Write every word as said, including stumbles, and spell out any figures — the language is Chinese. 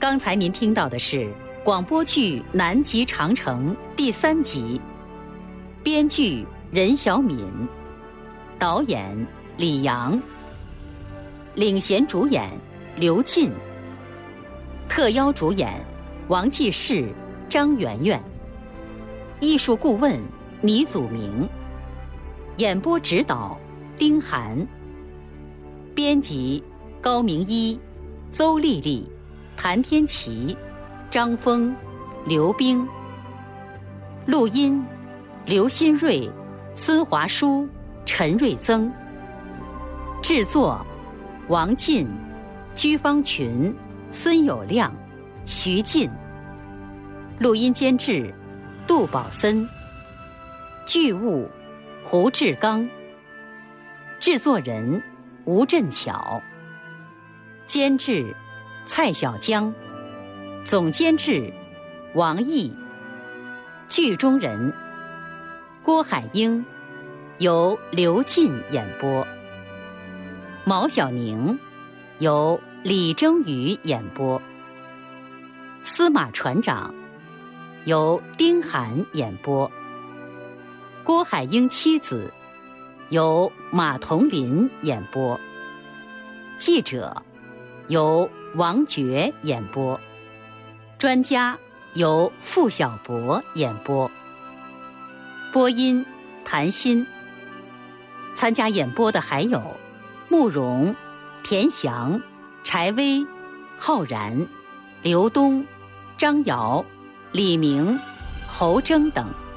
刚才您听到的是广播剧《南极长城》第三集，编剧任小敏，导演李阳，领衔主演刘进，特邀主演王继世、张媛媛，艺术顾问倪祖明，演播指导丁涵，编辑高明一、邹丽丽、谭天琪、张峰、刘冰，录音刘新瑞、孙华书、陈瑞增，制作王进、居方群、孙有亮、徐进，录音监制杜宝森，剧务胡志刚，制作人吴振巧，监制蔡小江，总监制王毅，剧中人郭海英，由刘进演播；毛小宁由李征宇演播；司马船长由丁涵演播；郭海英妻子由马同林演播；记者由王觉演播，专家由付小博演播，播音谭鑫。参加演播的还有慕容、田翔、柴薇、浩然、刘东、张瑶、李明、侯征等。